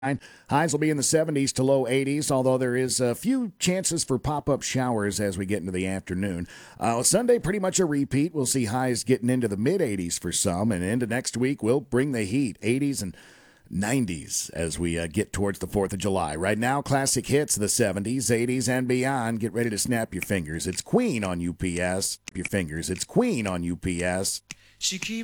Highs will be in the 70s to low 80s, although there is a few chances for pop-up showers as we get into the afternoon. Sunday, pretty much a repeat. We'll see highs getting into the mid-80s for some, and into next week, we'll bring the heat, 80s and 90s as we get towards the 4th of July. Right now, classic hits, the 70s, 80s, and beyond. Get ready to snap your fingers. It's Queen on UPS. Your fingers. It's Queen on UPS. She keeps